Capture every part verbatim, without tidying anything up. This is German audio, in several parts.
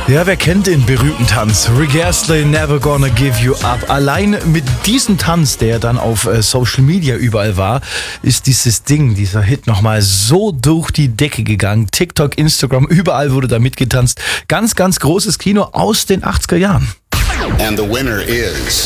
Ja, wer kennt den berühmten Tanz? Rick Astley, Never Gonna Give You Up. Allein mit diesem Tanz, der dann auf äh, Social Media überall war, ist dieses Ding, dieser Hit nochmal so durch die Decke gegangen. TikTok, Instagram, überall wurde da mitgetanzt. Ganz, ganz großes Kino aus den achtziger Jahren. And the winner is...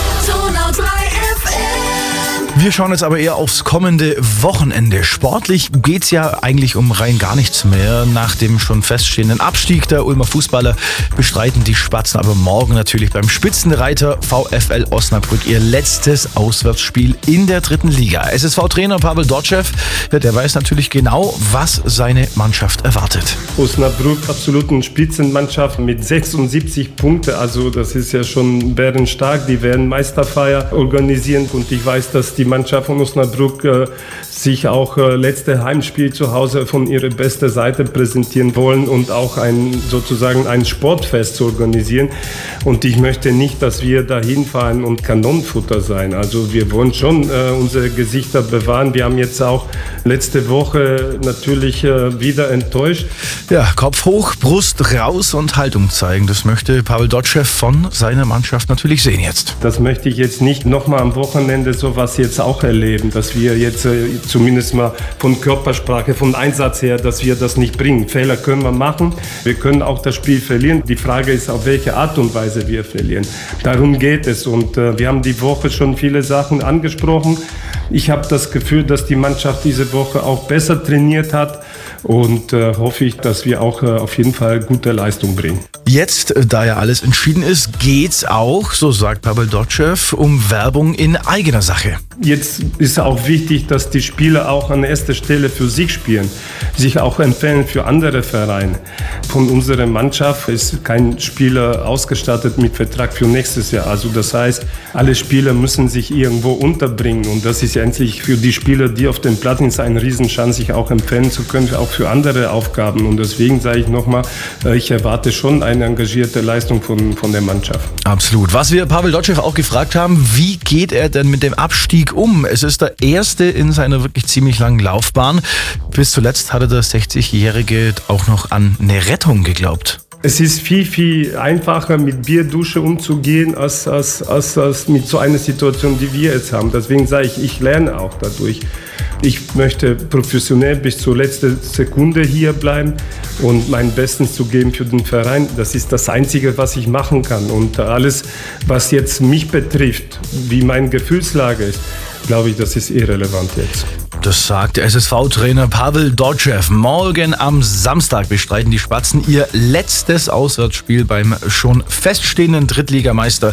Wir schauen jetzt aber eher aufs kommende Wochenende. Sportlich geht's ja eigentlich um rein gar nichts mehr. Nach dem schon feststehenden Abstieg der Ulmer Fußballer bestreiten die Spatzen aber morgen natürlich beim Spitzenreiter VfL Osnabrück ihr letztes Auswärtsspiel in der dritten Liga. S S V-Trainer Pavel Dotschew, der weiß natürlich genau, was seine Mannschaft erwartet. Osnabrück, absolut eine Spitzenmannschaft mit sechsundsiebzig Punkten. Also das ist ja schon bärenstark. Die werden Meisterfeier organisieren und ich weiß, dass die Mannschaft von Osnabrück äh, sich auch äh, letzte Heimspiel zu Hause von ihrer besten Seite präsentieren wollen und auch ein, sozusagen ein Sportfest zu organisieren. Und ich möchte nicht, dass wir da hinfahren und Kanonenfutter sein. Also wir wollen schon äh, unsere Gesichter bewahren. Wir haben jetzt auch letzte Woche natürlich äh, wieder enttäuscht. Ja, Kopf hoch, Brust raus und Haltung zeigen. Das möchte Pavel Dotschew von seiner Mannschaft natürlich sehen jetzt. Das möchte ich jetzt nicht nochmal am Wochenende sowas jetzt auch erleben, dass wir jetzt äh, zumindest mal von Körpersprache, vom Einsatz her, dass wir das nicht bringen. Fehler können wir machen, wir können auch das Spiel verlieren. Die Frage ist, auf welche Art und Weise wir verlieren. Darum geht es und äh, wir haben die Woche schon viele Sachen angesprochen. Ich habe das Gefühl, dass die Mannschaft diese Woche auch besser trainiert hat und äh, hoffe ich, dass wir auch äh, auf jeden Fall gute Leistung bringen. Jetzt, da ja alles entschieden ist, geht's auch, so sagt Pavel Dotschew, um Werbung in eigener Sache. Jetzt ist auch wichtig, dass die Spieler auch an erster Stelle für sich spielen, sich auch empfehlen für andere Vereine. Von unserer Mannschaft ist kein Spieler ausgestattet mit Vertrag für nächstes Jahr. Also das heißt, alle Spieler müssen sich irgendwo unterbringen und das ist ja endlich für die Spieler, die auf den Platten sind, eine Riesenchance, sich auch empfehlen zu können, auch für andere Aufgaben. Und deswegen sage ich nochmal, ich erwarte schon eine engagierte Leistung von, von der Mannschaft. Absolut. Was wir Pavel Dotschew auch gefragt haben, wie geht er denn mit dem Abstieg um? Es ist der erste in seiner wirklich ziemlich langen Laufbahn. Bis zuletzt hatte der sechzigjährige auch noch an eine Rettung geglaubt. Es ist viel, viel einfacher, mit Bierdusche umzugehen, als, als, als, als mit so einer Situation, die wir jetzt haben. Deswegen sage ich, ich lerne auch dadurch. Ich möchte professionell bis zur letzten Sekunde hier bleiben und mein Bestes zu geben für den Verein. Das ist das Einzige, was ich machen kann. Und alles, was jetzt mich betrifft, wie meine Gefühlslage ist, glaube ich, das ist irrelevant jetzt. Das sagt S S V-Trainer Pavel Dotschew. Morgen am Samstag bestreiten die Spatzen ihr letztes Auswärtsspiel beim schon feststehenden Drittligameister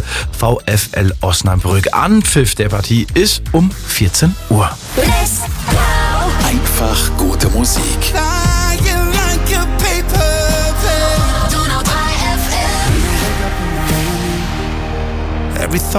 VfL Osnabrück. Anpfiff der Partie ist um vierzehn Uhr. Einfach gute Musik. Flying like a paper